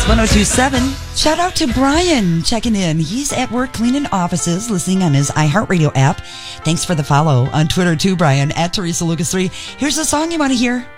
1027. Shout out to Brian checking in. He's at work cleaning offices, listening on his iHeartRadio app. Thanks for the follow on Twitter too, Brian, at Teresa Lucas 3. Here's the song you want to hear.